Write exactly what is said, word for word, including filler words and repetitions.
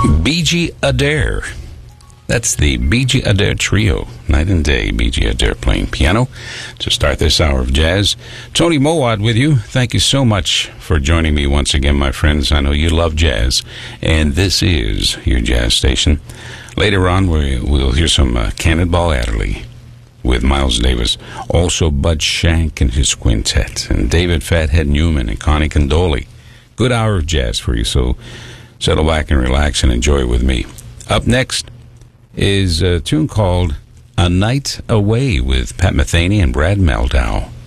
B G Adair. That's the B G Adair Trio. Night and day, B G Adair playing piano to start this hour of jazz. Tony Mowat with you. Thank you so much for joining me once again, my friends. I know you love jazz, and this is your jazz station. Later on, we, we'll hear some uh, Cannonball Adderley with Miles Davis. Also, Bud Shank and his quintet, and David Fathead Newman and Connie Condoli. Good hour of jazz for you, so settle back and relax and enjoy with me. Up next is a tune called A Night Away with Pat Metheny and Brad Mehldau.